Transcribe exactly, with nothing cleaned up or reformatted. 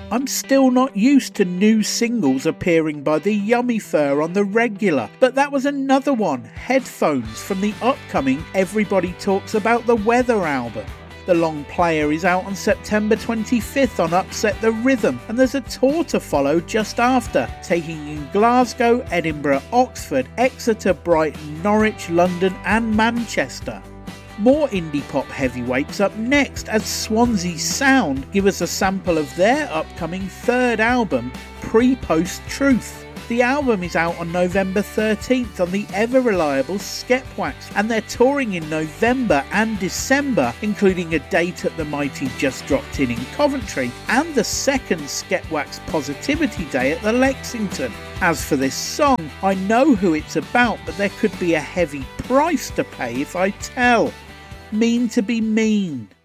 I'm still not used to new singles appearing by the Yummy Fur on the regular, but that was another one, Headphones, from the upcoming Everybody Talks About the Weather album. The long player is out on September twenty-fifth on Upset the Rhythm, and there's a tour to follow just after, taking in Glasgow, Edinburgh, Oxford, Exeter, Brighton, Norwich, London and Manchester. More indie pop heavyweights up next as Swansea Sound give us a sample of their upcoming third album, Pre-Post Truth. The album is out on November thirteenth on the ever-reliable Skepwax, and they're touring in November and December, including a date at the mighty Just Dropped In in Coventry and the second Skepwax Positivity Day at the Lexington. As for this song, I know who it's about, but there could be a heavy price to pay if I tell. Mean to be mean.